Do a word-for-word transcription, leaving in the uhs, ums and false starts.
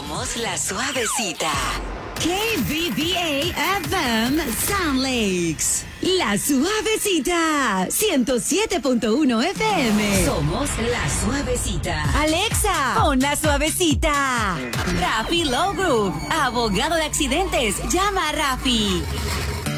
Somos la suavecita. K B B A F M Sound Lakes. La suavecita. ciento siete punto uno F M. Somos la suavecita. Alexa, pon la suavecita. Rafi Low Group, abogado de accidentes. Llama a Rafi.